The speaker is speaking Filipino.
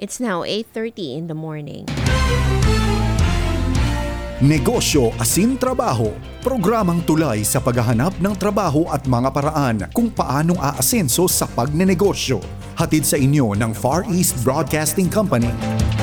It's now 8:30 in the morning. Negosyo asin trabaho, programang tulay sa paghahanap ng trabaho at mga paraan kung paanong aasenso sa pagnenegosyo. Hatid sa inyo ng Far East Broadcasting Company.